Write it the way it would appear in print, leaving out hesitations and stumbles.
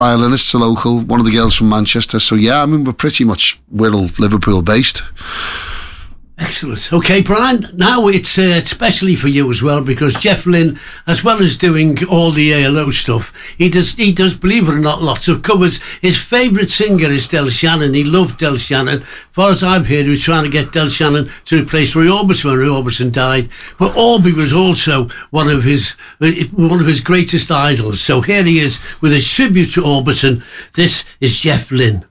violinist, a local, one of the girls from Manchester. So yeah, I mean, we're pretty much Wirral, Liverpool based. Excellent. Okay, Brian, now it's especially for you as well, because Jeff Lynne, as well as doing all the ALO stuff, he does, believe it or not, lots of covers. His favourite singer is Del Shannon. He loved Del Shannon. As far as I've heard, he was trying to get Del Shannon to replace Roy Orbison when Roy Orbison died. But Orbie was also one of his greatest idols. So here he is with his tribute to Orbison. This is Jeff Lynne.